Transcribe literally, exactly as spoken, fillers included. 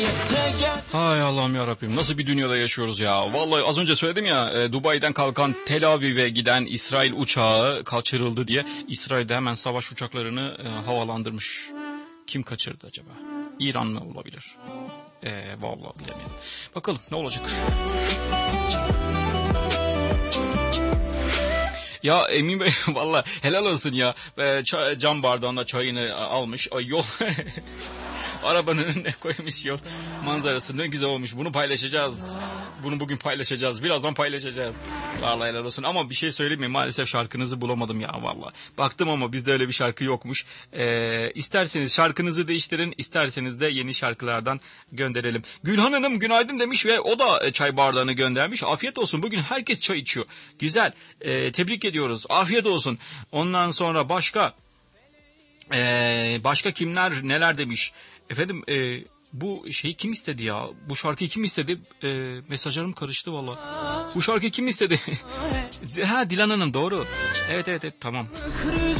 Hay Allah'ım yarabbim, nasıl bir dünyada yaşıyoruz ya. Vallahi az önce söyledim ya, e, Dubai'den kalkan Tel Aviv'e giden İsrail uçağı kaçırıldı diye. İsrail'de hemen savaş uçaklarını e, havalandırmış. Kim kaçırdı acaba? İran mı olabilir? E, vallahi bilemiyorum. Bakalım ne olacak. Ya Emin Bey valla helal olsun ya. E, çay, cam bardağında çayını almış. Ay, yol arabanın önüne koymuş, yol manzarası ne güzel olmuş. Bunu paylaşacağız. Bunu bugün paylaşacağız. Birazdan paylaşacağız. Vallahi helal olsun. Ama bir şey söyleyeyim mi? Maalesef şarkınızı bulamadım ya vallahi. Baktım ama bizde öyle bir şarkı yokmuş. Ee, isterseniz şarkınızı değiştirin. İsterseniz de yeni şarkılardan gönderelim. Gülhan Hanım günaydın demiş ve o da çay bardağını göndermiş. Afiyet olsun. Bugün herkes çay içiyor. Güzel. Ee, tebrik ediyoruz. Afiyet olsun. Ondan sonra başka ee, başka kimler neler demiş. Efendim e, bu şeyi kim istedi ya? Bu şarkıyı kim istedi? E, mesajlarım karıştı valla. Bu şarkıyı kim istedi? Ha, Dilan Hanım, doğru. Evet evet evet, tamam.